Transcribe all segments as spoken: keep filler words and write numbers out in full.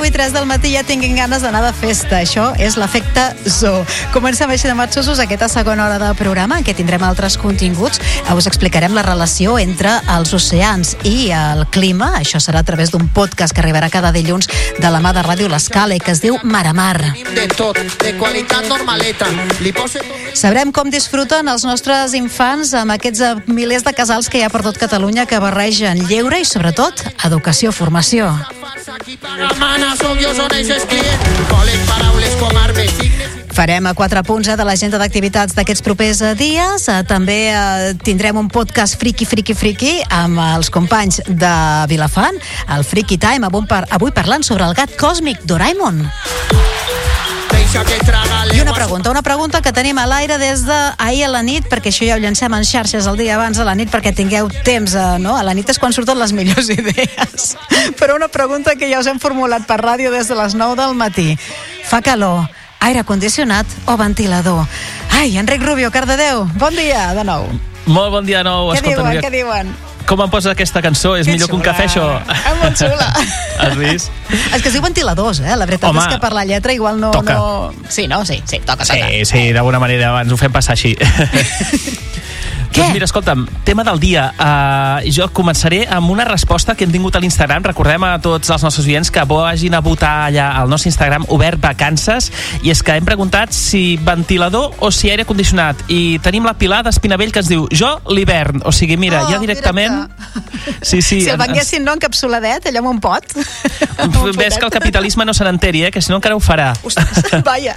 i tres del matí ja tinguin ganes d'anar de festa. Això és l'efecte zoo. Comencem així de matxosos aquesta segona hora de programa en què tindrem altres continguts. Us explicarem la relació entre els oceans i el clima. Això serà a través d'un podcast que arribarà cada dilluns de la mà de Ràdio L'Escala i que es diu Mar a Mar. De tot, de qualitat normaleta. Li pose... Sabrem com disfruten els nostres infants amb aquests milers de casals que hi ha per tot Catalunya que barregen lleure i, sobretot, educació, formació. Farem a quatre punts eh, de l'agenda d'activitats d'aquests propers eh, dies. Eh, també eh, tindrem un podcast Friki, Friki, Friki amb els companys de Vilafant, el Friki Time, avui, par avui parlant sobre el gat còsmic Doraemon. I una pregunta, una pregunta que tenim a l'aire des d'ahir a la nit, perquè això ja ho llancem en xarxes el dia abans a la nit perquè tingueu temps, eh, no? A la nit és quan surten les millors idees. Però una pregunta que ja us hem formulat per ràdio des de les nou del matí. Fa calor, aire condicionat o ventilador? Ai, Enric Rubio, Cardedeu, bon dia de nou. Molt bon dia de nou. Què Escolta, diuen, Núria, què diuen? com em posa aquesta cançó? És que millor xula. que un cafè, això? És molt xula. Has vist? És que es diu ventiladors, eh? La veritat Home, és que per la lletra igual no... toca. no... Sí, no? Sí, sí, toca, toca. Sí, sí, d'alguna manera ens ho fem passar així. Què? Doncs mira, escolta'm, tema del dia. Uh, jo començaré amb una resposta que hem tingut a l'Instagram. Recordem a tots els nostres oients que vagin a votar allà al nostre Instagram obert vacances, i és que hem preguntat si ventilador o si aire condicionat, i tenim la Pilar d'Espinavell que ens diu jo l'hivern, o sigui, mira, Oh, ja directament directe. sí, sí, Si el venguessin, no, encapsuladet, allò amb un pot. ves que el capitalisme no se n'enteri, eh? Que si no encara ho farà. Ostres, vaja.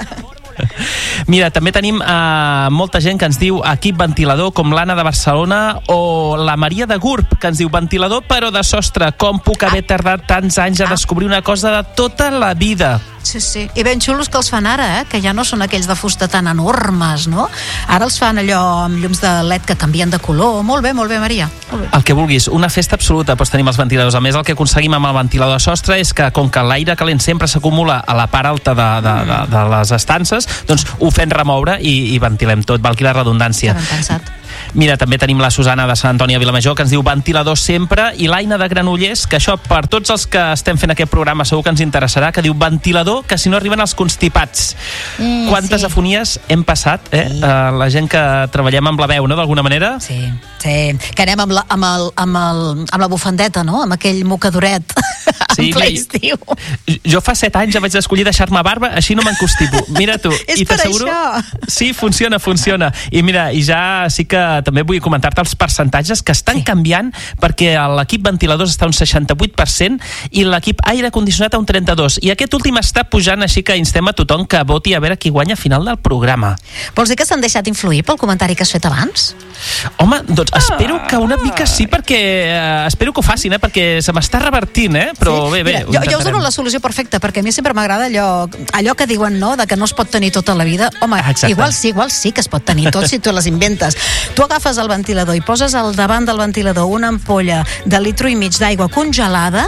Mira, també tenim uh, molta gent que ens diu equip ventilador, com l'Anna de Barcelona, o la Maria de Gurb, que ens diu ventilador però de sostre. Com puc haver tardat tants anys a descobrir una cosa de tota la vida? Sí, sí. I ben xulos que els fan ara, eh? Que ja no són aquells de fusta tan enormes, no? Ara els fan allò amb llums de L E D que canvien de color. Molt bé, molt bé, Maria. Molt bé. El que vulguis, una festa absoluta, doncs tenim els ventiladors. A més, el que aconseguim amb el ventilador de sostre és que, com que l'aire calent sempre s'acumula a la part alta de, de, de, de les estances, doncs ho fem remoure i, i ventilem tot, valgui la redundància. Que ben pensat. Mira, també tenim la Susana de Sant Antoni a Vilamajor, que ens diu ventilador sempre, i l'Aina de Granollers, que això per tots els que estem fent aquest programa segur que ens interessarà, que diu ventilador, que si no arriben els constipats. Mm, Quantes sí. afonies hem passat, eh? Sí. Uh, la gent que treballem amb la veu, no?, d'alguna manera. Sí, sí. Que anem amb la, amb el, amb el, amb la bufandeta, no? Amb aquell mocadoret. Sí, en ple mira, estiu. Jo fa set anys ja vaig escollir deixar-me barba, així no m'encostipo. Mira tu. És I per t'asseguro... això. Sí, funciona, funciona. I mira, i ja sí que també vull comentar-te els percentatges que estan Sí. canviant, perquè l'equip ventiladors està a un seixanta-vuit per cent i l'equip aire condicionat a un trenta-dos. I aquest últim està pujant, així que instem a tothom que voti a veure qui guanya a final del programa. Vols dir que s'han deixat influir pel comentari que has fet abans? Home, doncs espero que una mica sí, perquè eh, espero que ho facin, eh, perquè se m'està revertint, eh? Però Sí. bé, bé, Mira, ho jo, jo us dono intentarem. la solució perfecta, perquè a mi sempre m'agrada allò, allò que diuen, no?, de que no es pot tenir tota la vida. Home, Exacte. igual sí, igual sí que es pot tenir tot si tu les inventes. Tu agafes el ventilador i poses al davant del ventilador una ampolla de litro i mig d'aigua congelada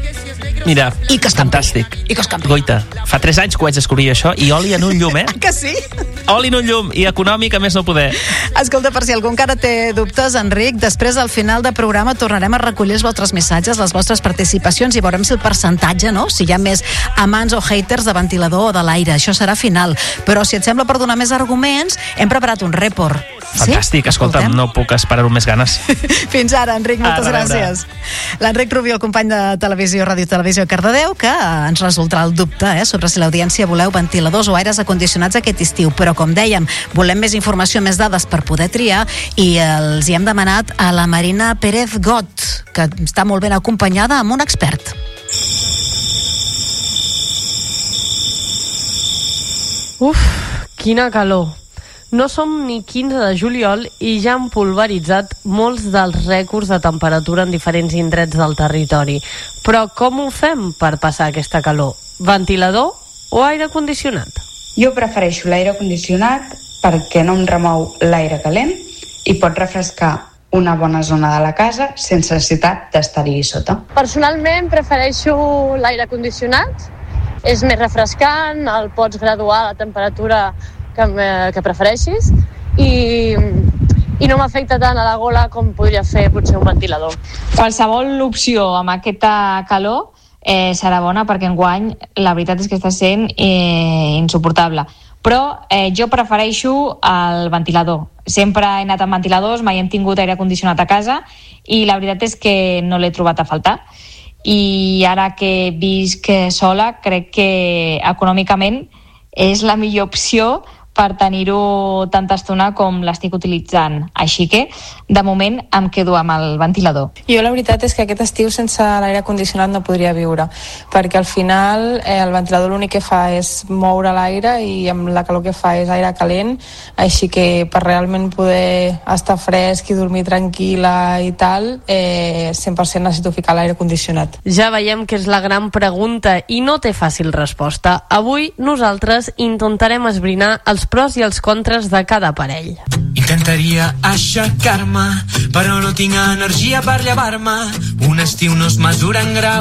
Mira, i que escampi. fantàstic. I que escampi. Goita, fa tres anys que ho vaig descobrir això, i oli en un llum, eh? Que sí? Oli en un llum, i econòmic, a més no poder. Escolta, per si algú encara té dubtes, Enric, després al final del programa tornarem a recollir els vostres missatges, les vostres participacions, i veurem si el percentatge, no?, si hi ha més amants o haters de ventilador o de l'aire. Això serà final. Però si et sembla, per donar més arguments, hem preparat un report. Fantàstic, sí? escolta'm, Escoltem? no puc esperar-ho amb més ganes. Fins ara, Enric, moltes Ara, a veure. gràcies. L'Enric Rubio, el company de televisió, Ràdio Televisió Cardedeu, que ens resoldrà el dubte eh, sobre si l'audiència voleu ventiladors o aires acondicionats aquest estiu. Però, com dèiem, volem més informació, més dades per poder triar, i els hi hem demanat a la Marina Pérez Got, que està molt ben acompanyada amb un expert. Uf, quina calor. No som ni quinze de juliol i ja han pulveritzat molts dels rècords de temperatura en diferents indrets del territori. Però com ho fem per passar aquesta calor? Ventilador o aire condicionat? Jo prefereixo l'aire condicionat perquè no em remou l'aire calent i pot refrescar una bona zona de la casa sense necessitat d'estar-hi sota. Personalment prefereixo l'aire condicionat, és més refrescant, el pots graduar a la temperatura que, que prefereixis i, i no m'afecta tant a la gola com podria fer potser un ventilador. Qualsevol opció amb aquesta calor eh, serà bona, perquè enguany la veritat és que està sent eh, insuportable. Però eh, jo prefereixo el ventilador. Sempre he anat amb ventiladors, mai hem tingut aire condicionat a casa i la veritat és que no l'he trobat a faltar. I ara que visc sola, crec que econòmicament és la millor opció per tenir-ho tanta estona com l'estic utilitzant. Així que, de moment, em quedo amb el ventilador. Jo la veritat és que aquest estiu sense l'aire condicionat no podria viure, perquè al final eh, el ventilador l'únic que fa és moure l'aire i amb la calor que fa és aire calent, així que per realment poder estar fresc i dormir tranquil·la i tal, eh, cent per cent necessito ficar l'aire condicionat. Ja veiem que és la gran pregunta i no té fàcil resposta. Avui nosaltres intentarem esbrinar els pros i els contres de cada parell. Intentaria aixecar-me, però no tinc energia per llevar-me. Un estiu no es mesura en grau.